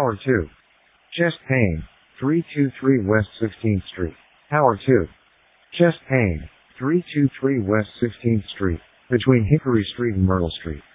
Tower 2. Chest pain, 323 West 16th Street. Tower 2. Chest pain, 323 West 16th Street, between Hickory Street and Myrtle Street.